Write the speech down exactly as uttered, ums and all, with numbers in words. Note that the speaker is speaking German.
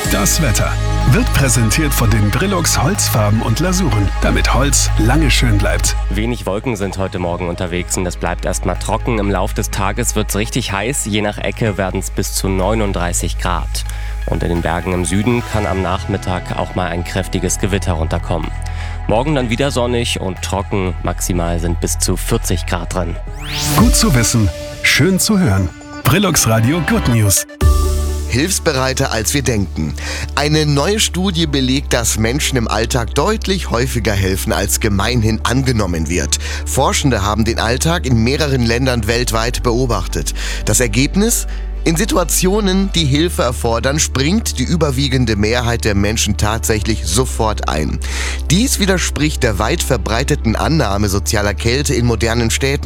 Das Wetter wird präsentiert von den Brilux Holzfarben und Lasuren, damit Holz lange schön bleibt. Wenig Wolken sind heute Morgen unterwegs und es bleibt erstmal trocken. Im Lauf des Tages wird es richtig heiß. Je nach Ecke werden es bis zu neununddreißig Grad. Und in den Bergen im Süden kann am Nachmittag auch mal ein kräftiges Gewitter runterkommen. Morgen dann wieder sonnig und trocken. Maximal sind bis zu vierzig Grad drin. Gut zu wissen, schön zu hören. Brilux Radio Good News. Hilfsbereiter als wir denken. Eine neue Studie belegt, dass Menschen im Alltag deutlich häufiger helfen, als gemeinhin angenommen wird. Forschende haben den Alltag in mehreren Ländern weltweit beobachtet. Das Ergebnis? In Situationen, die Hilfe erfordern, springt die überwiegende Mehrheit der Menschen tatsächlich sofort ein. Dies widerspricht der weit verbreiteten Annahme sozialer Kälte in modernen Städten.